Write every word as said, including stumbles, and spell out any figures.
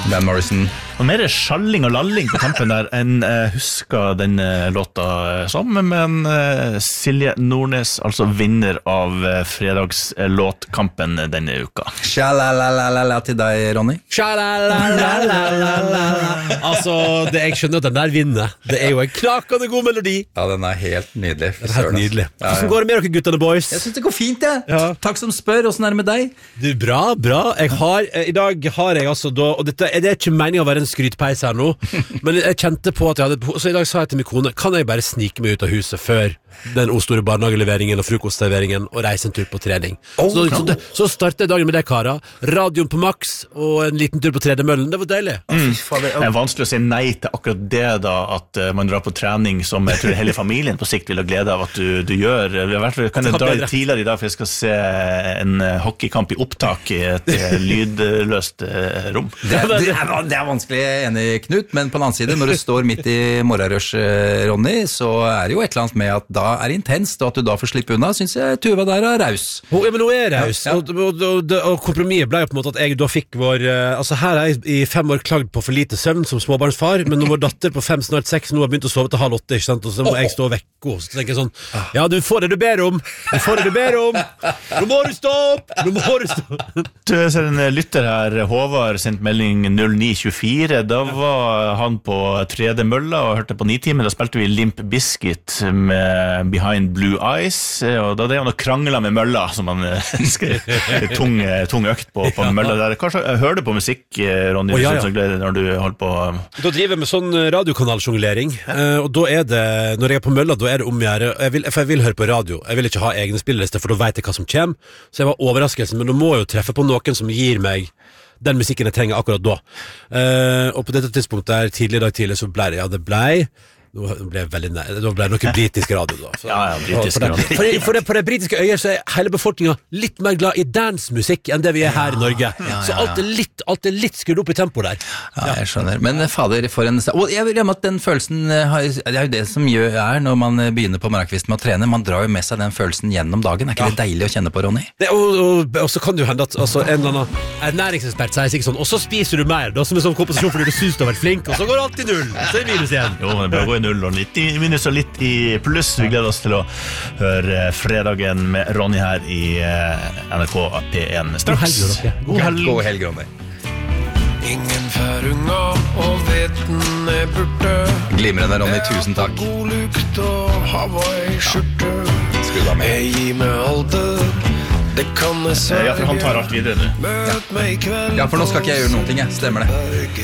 Van Morrison. Og mer sjalling og lalling på tampen der enn jeg husker denne låta sammen med en uh, Silje Nordnes, altså vinner av uh, fredagslåtkampen denne uka. Sha-la-la-la-la til deg, Ronny. Sha-la-la-la-la-la. Altså, det, jeg skjønner at den der vinner. Det er jo en knakende god melodi. Ja, den er helt nydelig. Det er helt nydelig. Ja, ja. Hvordan går det med dere guttene, boys? Jeg synes det går fint, jeg. Ja. Takk som spør, hvordan er det med deg? Du, bra, bra. Jeg har, eh, I dag har jeg altså da, og dette, det er ikke meningen å være en skrytpeis her nå, men jeg kjente på at jeg hadde behov, så i dag sa jeg til min kone, kan jeg bare snike meg ut av huset før den store barnehageleveringen og frokostserveringen og reise en tur på trening. Oh, så, så, så, så startet dagen med det, Kara. Radioen på maks og en liten tur på tredemøllen. Det var deilig. Mm. Det er vanskelig å si nei til akkurat det da, at uh, man drar på trening som jeg tror hele familien på sikt vil ha glede av at du, du gjør. I hvert fall kan jeg dra litt tidligere i dag, for jeg skal se en uh, hockeykamp i opptak i et uh, lydløst uh, rom. Det, det, er, det er vanskelig enig, Knut, men på den annen side, når du står midt i morgenrush, Ronny, så er det jo et eller annet med at da er intenst, og at du da får slippe unna, synes jeg Tuva der er raus. Hun, ja, men hun er raus, ja, ja. og, og, og, og kompromisset ble jo på en måte at jeg da fikk vår, altså her har jeg i fem år klagd på for lite søvn som småbarnsfar, men når vår datter på fem, snart seks, nå har begynt å sove til halv åtte, ikke sant, og så må jeg stå vekk, så tenker jeg sånn, ja, du får det du ber om, du får det du ber om, nå må du stå opp, nå må du stå opp. Du ser en lytter her, Håvard, sendt melding null ni tjuefire, da var han på tredemølla og hørte på Nitimen, da spilte vi Limp Bizkit med Behind Blue Eyes, og da drev han og kranglet med mølla, som han skrev tung, tung økt på, på mølla der. Kanskje jeg hørte på musikk, Ronny, oh, ja, ja. Når du holdt på... Da driver jeg med sånn radiokanalsjonglering, og da er det, når jeg er på mølla, da er det omgjære, jeg vil, for jeg vil høre på radio, jeg vil ikke ha egne spillelister, for da vet jeg hva som kommer, så jeg var overraskelsen, men da må jeg jo treffe på noen som gir meg den musikken jeg trenger akkurat da. Og på dette tidspunktet der, tidlig i dag tidlig, så ble det, ja, det ble... Nå ble jeg veldig nær. Det ble noe britisk radio da. Så, ja, ja, britisk for det, radio. For, det, for det, på det britiske øyer så er hele befolkningen litt mer glad i dance-musikk enn det vi er her i Norge. Ja, ja, ja. Så alt er litt, alt er litt skrudd opp i tempo der. Ja, jeg skjønner. Men fader, for en... Og jeg vil gjemme at den følelsen, det er jo det som gjør er når man begynner på morgenkvisten med å trene, man drar jo med seg den følelsen gjennom dagen. Er ikke ja. det deilig å kjenne på, Ronny? Det, og, og, og så kan det jo hende at altså, en eller annen ernæringsekspert sier sikkert sånn, og så spiser du mer, da, som en sånn kompensasjon fordi du synes du har vært flink, og så går alt i null. Så er det minus igjen. Jo, det bør gå i null og litt i minus og litt i pluss. Vi gleder oss til å høre fredagen med Ronny her i N R K P én straks. God helg, dere. God helg, God helg Ronny. Ingen færunga og veten er borte. Glimrende, Ronny, tusen takk. God lukt og Hawaii-skjorte. Jeg gir meg alt det kan jeg sverge. Ja, for han tar alt videre nå. Ja. ja, for nå skal ikke jeg gjøre noen ting, jeg. Stemmer det.